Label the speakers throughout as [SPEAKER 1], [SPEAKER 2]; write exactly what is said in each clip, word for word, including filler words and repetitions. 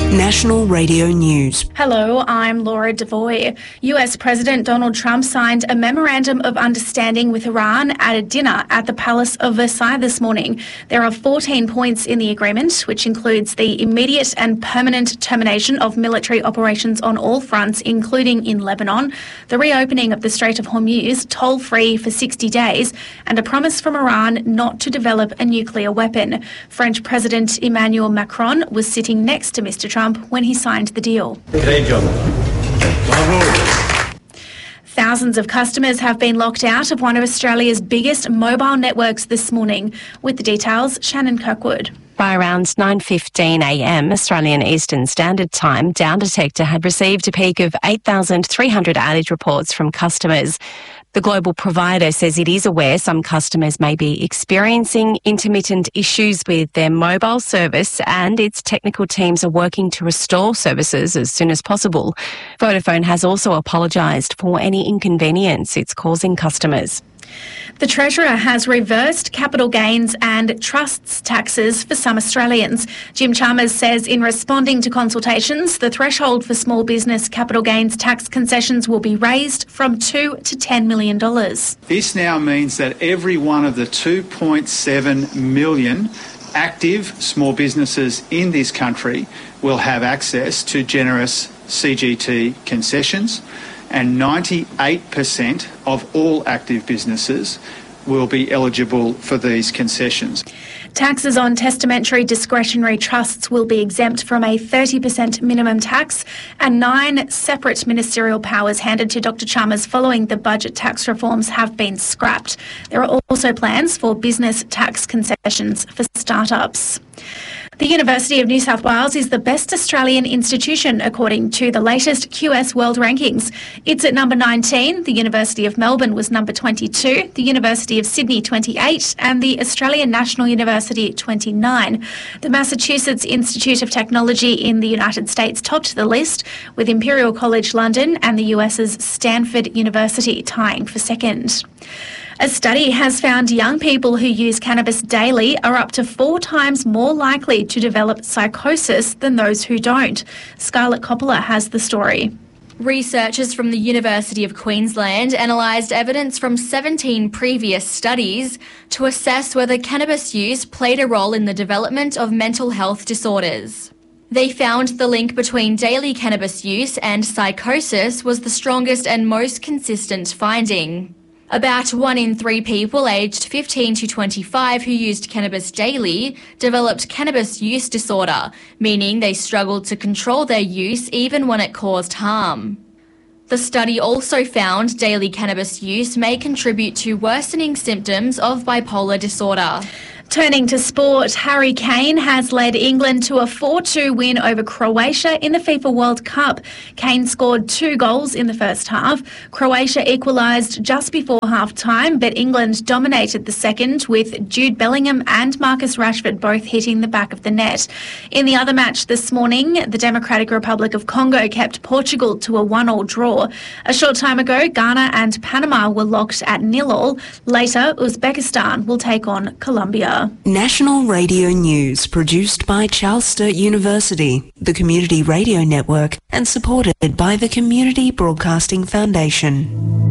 [SPEAKER 1] National Radio News.
[SPEAKER 2] Hello, I'm Laura Devoy. U S President Donald Trump signed a memorandum of understanding with Iran at a dinner at the Palace of Versailles this morning. There are fourteen points in the agreement, which includes the immediate and permanent termination of military operations on all fronts, including in Lebanon, the reopening of the Strait of Hormuz toll-free for sixty days, and a promise from Iran not to develop a nuclear weapon. French President Emmanuel Macron was sitting next to Mister Trump when he signed the deal.
[SPEAKER 3] Great job. Bravo.
[SPEAKER 2] Thousands of customers have been locked out of one of Australia's biggest mobile networks this morning. With the details, Shannon Kirkwood.
[SPEAKER 4] By around nine fifteen a m Australian Eastern Standard Time, Down Detector had received a peak of eight thousand three hundred outage reports from customers. The global provider says it is aware some customers may be experiencing intermittent issues with their mobile service, and its technical teams are working to restore services as soon as possible. Vodafone has also apologised for any inconvenience it's causing customers.
[SPEAKER 2] The Treasurer has reversed capital gains and trusts taxes for some Australians. Jim Chalmers says in responding to consultations, the threshold for small business capital gains tax concessions will be raised from two to ten million dollars.
[SPEAKER 5] This now means that every one of the two point seven million active small businesses in this country will have access to generous C G T concessions, and ninety-eight percent of all active businesses will be eligible for these concessions.
[SPEAKER 2] Taxes on testamentary discretionary trusts will be exempt from a thirty percent minimum tax, and nine separate ministerial powers handed to Doctor Chalmers following the budget tax reforms have been scrapped. There are also plans for business tax concessions for startups. The University of New South Wales is the best Australian institution according to the latest Q S World Rankings. It's at number nineteen, the University of Melbourne was number twenty-two, the University of Sydney twenty-eight, and the Australian National University twenty-nine. The Massachusetts Institute of Technology in the United States topped the list, with Imperial College London and the US's Stanford University tying for second. A study has found young people who use cannabis daily are up to four times more likely to develop psychosis than those who don't. Scarlett Coppola has the story.
[SPEAKER 6] Researchers from the University of Queensland analysed evidence from seventeen previous studies to assess whether cannabis use played a role in the development of mental health disorders. They found the link between daily cannabis use and psychosis was the strongest and most consistent finding. About one in three people aged fifteen to twenty-five who used cannabis daily developed cannabis use disorder, meaning they struggled to control their use even when it caused harm. The study also found daily cannabis use may contribute to worsening symptoms of bipolar disorder.
[SPEAKER 2] Turning to sport, Harry Kane has led England to a four two win over Croatia in the FIFA World Cup. Kane scored two goals in the first half. Croatia equalised just before half-time, but England dominated the second, with Jude Bellingham and Marcus Rashford both hitting the back of the net. In the other match this morning, the Democratic Republic of Congo kept Portugal to a one all draw. A short time ago, Ghana and Panama were locked at nil all. Later, Uzbekistan will take on Colombia.
[SPEAKER 1] National Radio News, produced by Charles Sturt University, the Community Radio Network, and supported by the Community Broadcasting Foundation.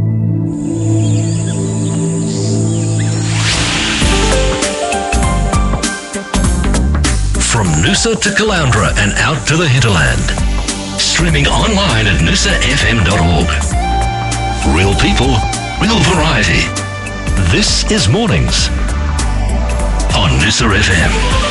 [SPEAKER 7] From Noosa to Caloundra and out to the hinterland. Streaming online at noosa f m dot org. Real people, real variety. This is Mornings on Noosa F M.